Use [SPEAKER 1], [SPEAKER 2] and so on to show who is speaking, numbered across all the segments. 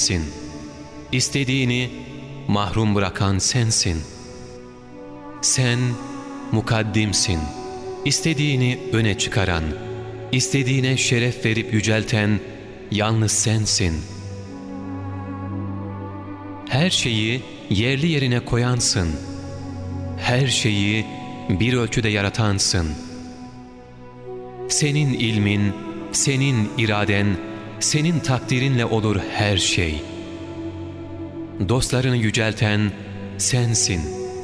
[SPEAKER 1] sensin. İstediğini mahrum bırakan sensin. Sen mukaddimsin. İstediğini öne çıkaran, istediğine şeref verip yücelten yalnız sensin. Her şeyi yerli yerine koyansın. Her şeyi bir ölçüde yaratansın. Senin ilmin, senin iraden, senin takdirinle olur her şey. Dostlarını yücelten sensin.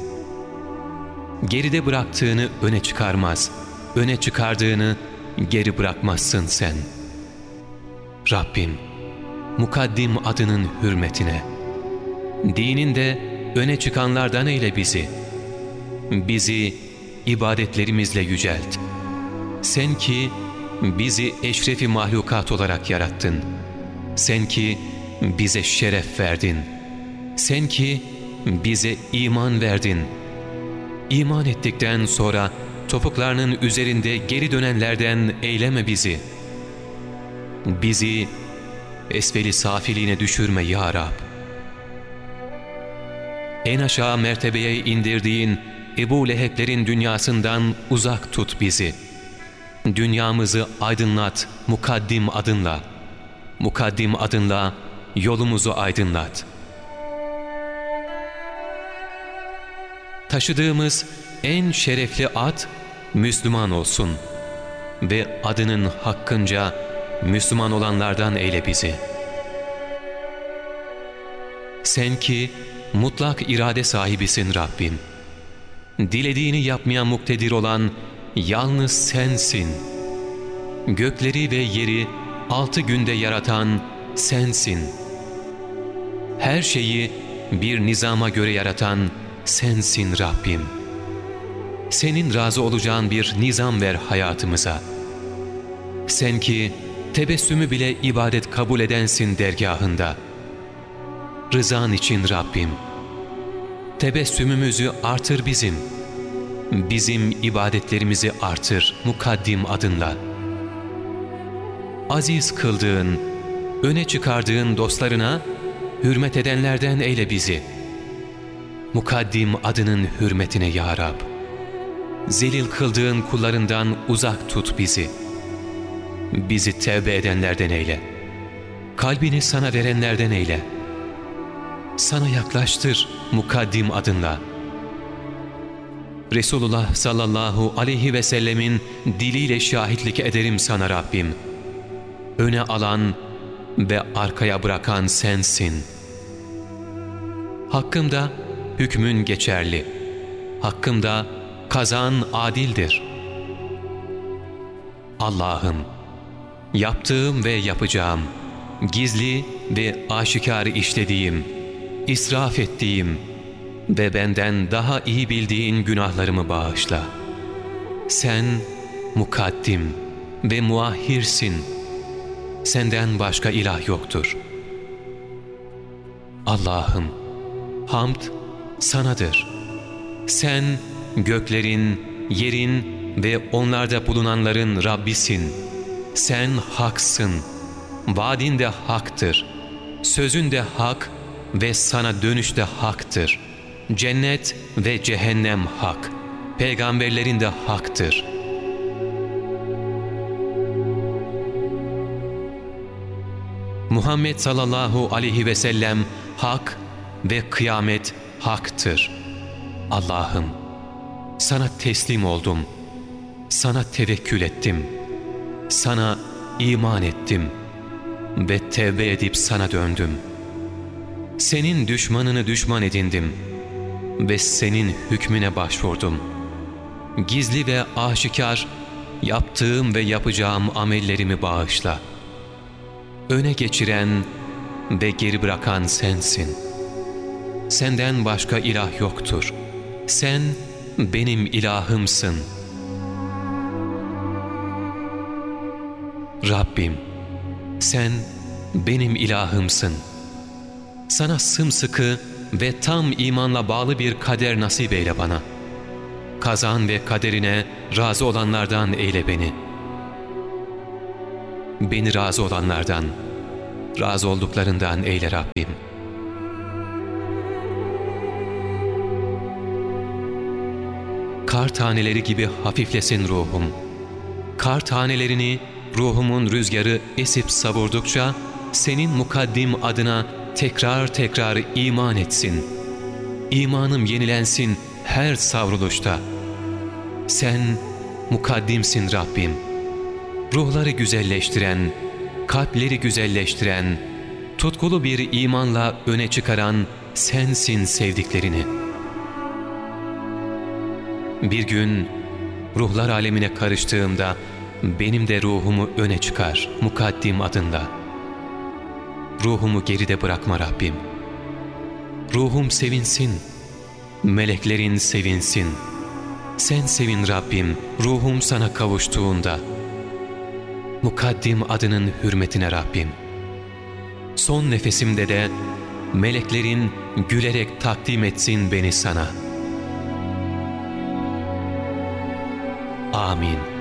[SPEAKER 1] Geride bıraktığını öne çıkarmaz, öne çıkardığını geri bırakmazsın sen. Rabbim, mukaddim adının hürmetine, dininde öne çıkanlardan eyle bizi. Bizi ibadetlerimizle yücelt. Sen ki bizi eşrefi mahlukat olarak yarattın. Sen ki bize şeref verdin. Sen ki bize iman verdin. İman ettikten sonra topuklarının üzerinde geri dönenlerden eyleme bizi. Bizi esfeli safiliğine düşürme ya Rab. En aşağı mertebeye indirdiğin Ebu Leheb'lerin dünyasından uzak tut bizi. Dünyamızı aydınlat mukaddim adınla. Mukaddim adınla yolumuzu aydınlat. Taşıdığımız en şerefli ad Müslüman olsun ve adının hakkınca Müslüman olanlardan eyle bizi. Sen ki mutlak irade sahibisin Rabbim. Dilediğini yapmaya muktedir olan yalnız sensin. Gökleri ve yeri 6 günde yaratan sensin. Her şeyi bir nizama göre yaratan sensin Rabbim. Senin razı olacağın bir nizam ver hayatımıza. Sen ki tebessümü bile ibadet kabul edensin dergahında. Rızan için Rabbim, tebessümümüzü artır bizim. Bizim ibadetlerimizi artır mukaddim adınla. Aziz kıldığın, öne çıkardığın dostlarına hürmet edenlerden eyle bizi. Mukaddim adının hürmetine ya Rab. Zelil kıldığın kullarından uzak tut bizi. Bizi tevbe edenlerden eyle. Kalbini sana verenlerden eyle. Sana yaklaştır mukaddim adınla. Resulullah sallallahu aleyhi ve sellemin diliyle şahitlik ederim sana Rabbim. Öne alan ve arkaya bırakan sensin. Hakkımda hükmün geçerli. Hakkımda kazan adildir. Allah'ım, yaptığım ve yapacağım, gizli ve aşikar işlediğim, israf ettiğim ve benden daha iyi bildiğin günahlarımı bağışla. Sen mukaddim ve muahhirsin. Senden başka ilah yoktur. Allah'ım, hamd sanadır. Sen göklerin, yerin ve onlarda bulunanların Rabbisin. Sen haksın. Vaadin de haktır. Sözün de hak ve sana dönüş de haktır. Cennet ve cehennem hak. Peygamberlerin de haktır. Muhammed sallallahu aleyhi ve sellem hak ve kıyamet haktır. Allah'ım, sana teslim oldum. Sana tevekkül ettim. Sana iman ettim ve tevbe edip sana döndüm. Senin düşmanını düşman edindim ve senin hükmüne başvurdum. Gizli ve aşikar yaptığım ve yapacağım amellerimi bağışla. Öne geçiren ve geri bırakan sensin. Senden başka ilah yoktur. Sen benim ilahımsın. Rabbim, sen benim ilahımsın. Sana sımsıkı ve tam imanla bağlı bir kader nasip eyle bana. Kazan ve kaderine razı olanlardan eyle beni. Beni razı olanlardan, razı olduklarından eyle Rabbim. Kar taneleri gibi hafiflesin ruhum. Kar tanelerini ruhumun rüzgarı esip savurdukça senin mukaddim adına tekrar tekrar iman etsin. İmanım yenilensin her savruluşta. Sen mukaddimsin Rabbim. Ruhları güzelleştiren, kalpleri güzelleştiren, tutkulu bir imanla öne çıkaran sensin sevdiklerini. Bir gün ruhlar alemine karıştığımda benim de ruhumu öne çıkar mukaddim adında. Ruhumu geride bırakma Rabbim. Ruhum sevinsin, meleklerin sevinsin. Sen sevin Rabbim, ruhum sana kavuştuğunda. Mukaddim adının hürmetine Rabbim. Son nefesimde de meleklerin gülerek takdim etsin beni sana. Amin.